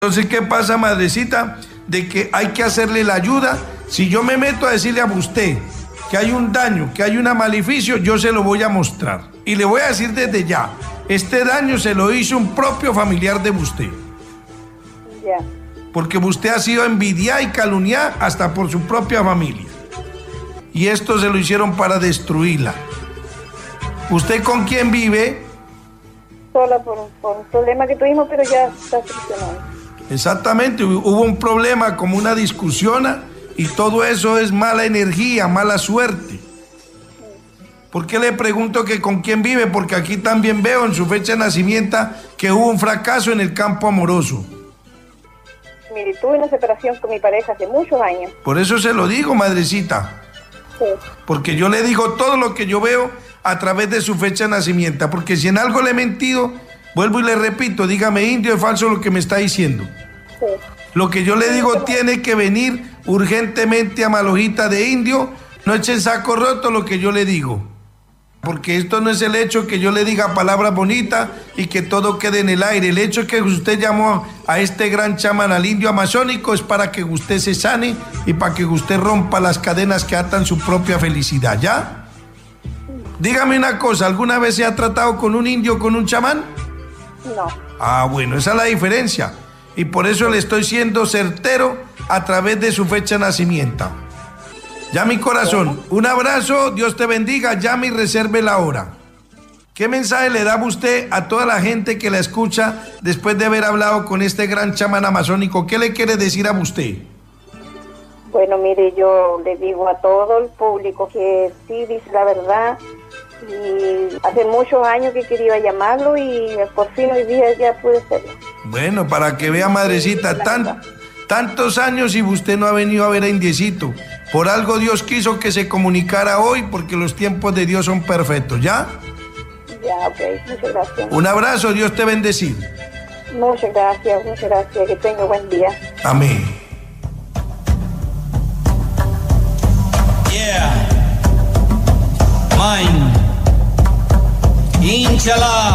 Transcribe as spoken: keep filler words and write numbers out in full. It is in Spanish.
Entonces, ¿qué pasa, madrecita? De que hay que hacerle la ayuda. Si yo me meto a decirle a usted que hay un daño, que hay un maleficio, yo se lo voy a mostrar. Y le voy a decir desde ya, este daño se lo hizo un propio familiar de usted. Ya. Porque usted ha sido envidiada y calumniada hasta por su propia familia. Y esto se lo hicieron para destruirla. ¿Usted con quién vive? Sola por, por un problema que tuvimos, pero ya está solucionado. Exactamente, hubo un problema, como una discusión, y todo eso es mala energía, mala suerte. ¿Por qué le pregunto que con quién vive? Porque aquí también veo en su fecha de nacimiento que hubo un fracaso en el campo amoroso. Mire, tuve una separación con mi pareja hace muchos años. Por eso se lo digo, madrecita. Sí. Porque yo le digo todo lo que yo veo a través de su fecha de nacimiento. Porque si en algo le he mentido, vuelvo y le repito, dígame, indio, es falso lo que me está diciendo. Sí. Lo que yo le digo tiene que venir urgentemente a Malojita de Indio. No eche el saco roto lo que yo le digo. Porque esto no es el hecho que yo le diga palabras bonitas y que todo quede en el aire. El hecho que usted llamó a este gran chamán, al indio amazónico, es para que usted se sane y para que usted rompa las cadenas que atan su propia felicidad, ¿ya? Dígame una cosa, ¿alguna vez se ha tratado con un indio o con un chamán? No. Ah, bueno, esa es la diferencia. Y por eso le estoy siendo certero a través de su fecha de nacimiento. Ya, mi corazón, un abrazo, Dios te bendiga, llame y reserve la hora. ¿Qué mensaje le da usted a toda la gente que la escucha después de haber hablado con este gran chamán amazónico? ¿Qué le quiere decir a usted? Bueno, mire, yo le digo a todo el público que sí dice la verdad. Y hace muchos años que quería llamarlo y por fin hoy día ya pude hacerlo. Bueno, para que vea, madrecita, tan, tantos años y usted no ha venido a ver a Indiecito. Por algo Dios quiso que se comunicara hoy, porque los tiempos de Dios son perfectos, ¿ya? Ya, ok, muchas gracias. Un abrazo, Dios te bendiga. Muchas gracias, muchas gracias, que tenga buen día. Amén. Yeah. Mine. Inshallah.